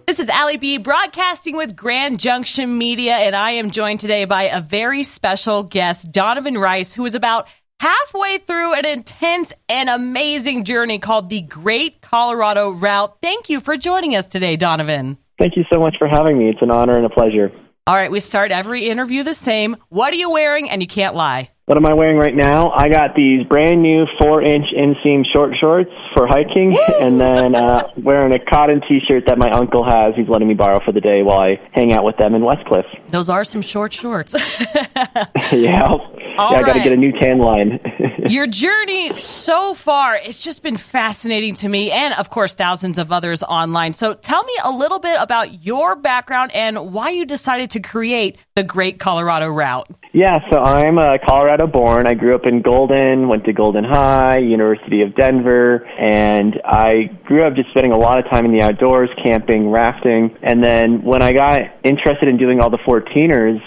This is Allie B broadcasting with Grand Junction Media, and I am joined today by a very special guest, Donovan Rice, who is about halfway through an intense and amazing journey called the Great Colorado Route. Thank you for joining us today, Donovan. Thank you so much for having me. It's an honor and a pleasure. All right, we start every interview the same. What are you wearing? And you can't lie. What am I wearing right now? I got these brand new 4-inch inseam short shorts for hiking, and then wearing a cotton T-shirt that my uncle has. He's letting me borrow for the day while I hang out with them in Westcliff. Those are some short shorts. Yeah, I got to get a new tan line. Your journey so far, it's just been fascinating to me, and of course, thousands of others online. So tell me a little bit about your background and why you decided to create the Great Colorado Route. Yeah, so I'm Colorado born. I grew up in Golden, went to Golden High, University of Denver, and I grew up just spending a lot of time in the outdoors, camping, rafting. And then when I got interested in doing all the 14ers,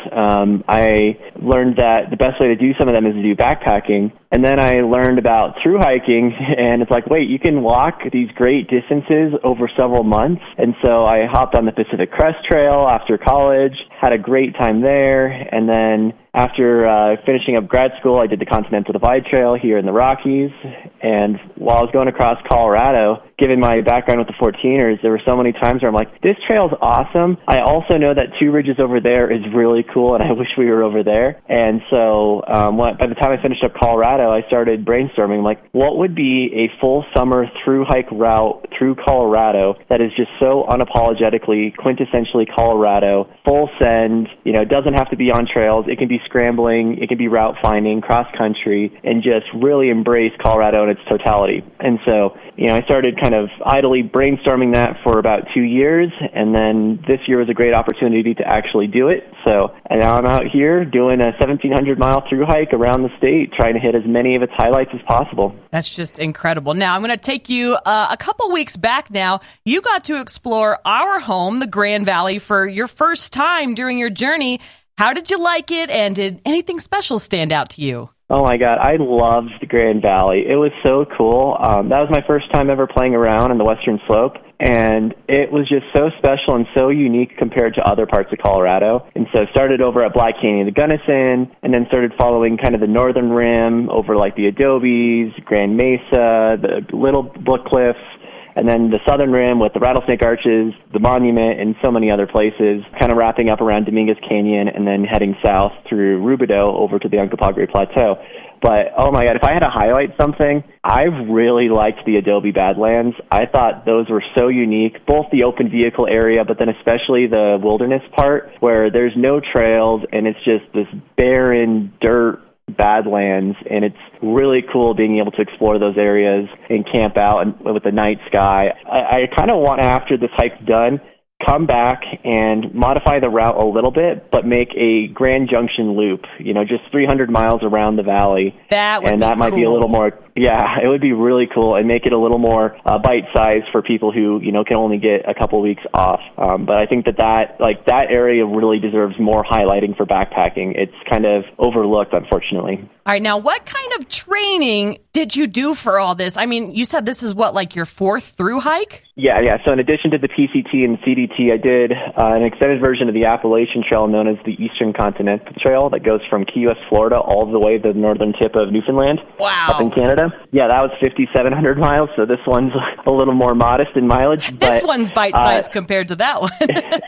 I learned that the best way to do some of them is to do backpacking. And then I learned about thru hiking, and it's like, wait, you can walk these great distances over several months. And so I hopped on the Pacific Crest Trail after college, had a great time there, and then after finishing up grad school, I did the Continental Divide Trail here in the Rockies. And while I was going across Colorado, given my background with the 14ers, there were so many times where I'm like, this trail's awesome. I also know that Two Ridges over there is really cool, and I wish we were over there. And so by the time I finished up Colorado, I started brainstorming, like, what would be a full summer through hike route through Colorado that is just so unapologetically, quintessentially Colorado, full send, it doesn't have to be on trails. It can be scrambling, it can be route finding, cross country, and just really embrace Colorado in its totality. And so, I started kind of idly brainstorming that for about 2 years, and then this year was a great opportunity to actually do it. So, and now I'm out here doing a 1,700-mile through hike around the state, trying to hit as many of its highlights as possible. That's just incredible. Now, I'm going to take you a couple weeks back now. You got to explore our home, the Grand Valley, for your first time during your journey. How did you like it, and did anything special stand out to you? Oh, my God. I loved the Grand Valley. It was so cool. That was my first time ever playing around in the Western Slope, and it was just so special and so unique compared to other parts of Colorado. And so started over at Black Canyon, the Gunnison, and then started following kind of the northern rim over like the Adobes, Grand Mesa, the Little Book Cliffs, and then the southern rim with the Rattlesnake Arches, the Monument, and so many other places, kind of wrapping up around Dominguez Canyon and then heading south through Rubidoux over to the Uncompahgre Plateau. But, oh my God, if I had to highlight something, I really liked the Adobe Badlands. I thought those were so unique, both the open vehicle area, but then especially the wilderness part, where there's no trails and it's just this barren dirt Badlands, and it's really cool being able to explore those areas and camp out and with the night sky. I kind of want, after this hike's done, come back and modify the route a little bit, but make a Grand Junction loop, just 300 miles around the valley. That might be a little more, it would be really cool, and make it a little more bite-sized for people who, can only get a couple weeks off. But I think that area really deserves more highlighting for backpacking. It's kind of overlooked, unfortunately. All right, now what kind of training did you do for all this? I mean, you said this is your fourth through hike? Yeah. So in addition to the PCT and CDT, I did an extended version of the Appalachian Trail known as the Eastern Continental Trail that goes from Key West, Florida, all the way to the northern tip of Newfoundland. Wow. Up in Canada. Yeah, that was 5,700 miles, so this one's a little more modest in mileage. This one's bite-sized compared to that one.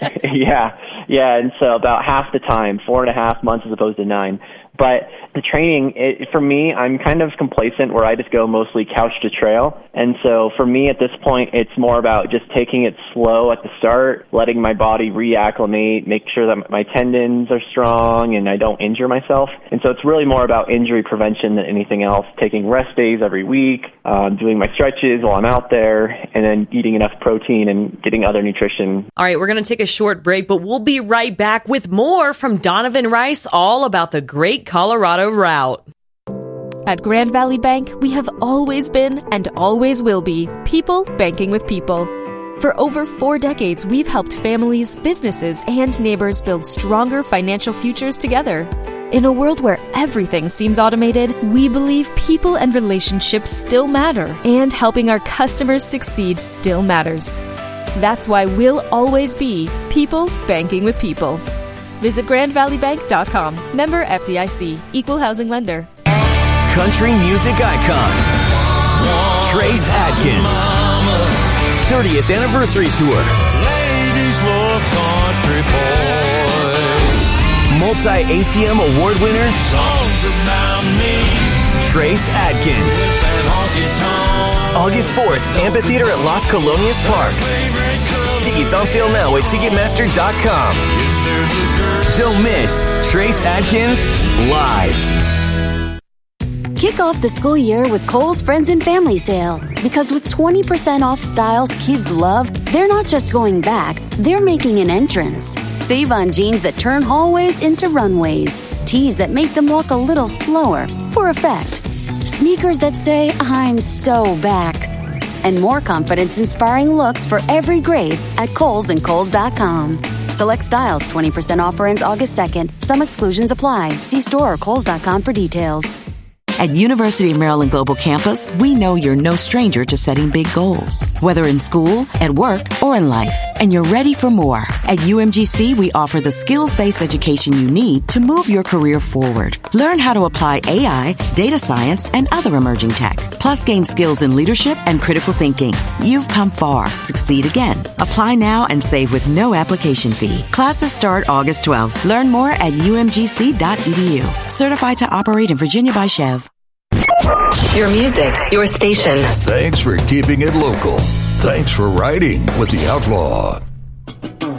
Yeah, and so about half the time, 4.5 months as opposed to 9. But the training, for me, I'm kind of complacent where I just go mostly couch to trail. And so for me at this point, it's more about just taking it slow at the start, letting my body reacclimate, make sure that my tendons are strong and I don't injure myself. And so it's really more about injury prevention than anything else, taking rest days every week, doing my stretches while I'm out there, and then eating enough protein and getting other nutrition. All right, we're going to take a short break, but we'll be right back with more from Donovan Rice, all about the Great Colorado Route. At Grand Valley Bank, we have always been and always will be people banking with people. For over 4 decades, we've helped families, businesses, and neighbors build stronger financial futures together. In a world where everything seems automated, we believe people and relationships still matter, and helping our customers succeed still matters. That's why we'll always be people banking with people. Visit GrandValleyBank.com. Member FDIC. Equal housing lender. Country music icon Trace Adkins 30th anniversary tour. Ladies love country boys. Multi-ACM award winner Songs about me. Trace Adkins. With that honky tonk. August 4th, Amphitheater at Las Colonias Park. Tickets on sale now at Ticketmaster.com. Don't miss Trace Adkins live. Kick off the school year with Kohl's Friends and Family Sale. Because with 20% off styles kids love, they're not just going back, they're making an entrance. Save on jeans that turn hallways into runways. Tees that make them walk a little slower, for effect. Sneakers that say, I'm so back. And more confidence-inspiring looks for every grade at Kohl's and Kohl's.com. Select styles 20% offer ends August 2nd. Some exclusions apply. See store or Kohl's.com for details. At University of Maryland Global Campus, we know you're no stranger to setting big goals, whether in school, at work, or in life, and you're ready for more. At UMGC, we offer the skills-based education you need to move your career forward. Learn how to apply AI, data science, and other emerging tech, plus gain skills in leadership and critical thinking. You've come far. Succeed again. Apply now and save with no application fee. Classes start August 12th. Learn more at umgc.edu. Certified to operate in Virginia by Chev. Your music, your station. Thanks for keeping it local. Thanks for riding with the Outlaw.